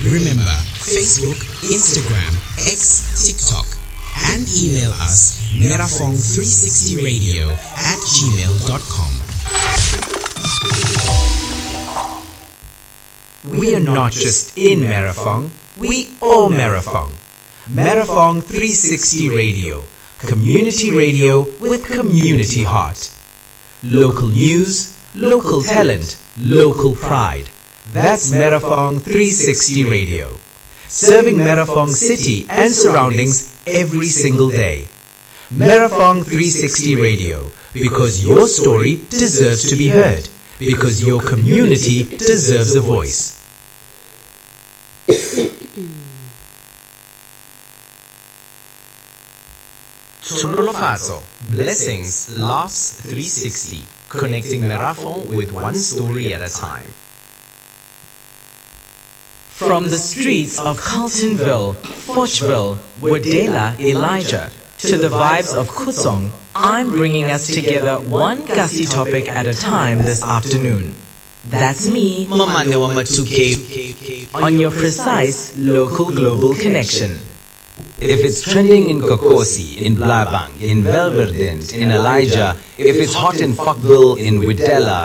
Remember, Facebook, Instagram, X, TikTok, and email us merafong360radio@gmail.com. We are not just in Merafong, we are Merafong. Merafong 360 Radio, community radio with community heart. Local news, local talent, local pride. That's Merafong 360 Radio. Serving Merafong City and surroundings every single day. Merafong 360 Radio, because your story deserves to be heard. Because your community deserves a voice. Tsholofatso, blessings, laughs 360, connecting Merafong with one story at a time. From the streets of Carltonville, Fochville, Wadela, Elijah, to the vibes of Kusong, I'm bringing us together one Gussie topic at a time this afternoon. That's me, Mamande Wamatuke, on your precise local global connection. If it's trending in Kokosi, in Blabang, in Belverdent, in Elijah, if it's hot in Fochville, in Widella,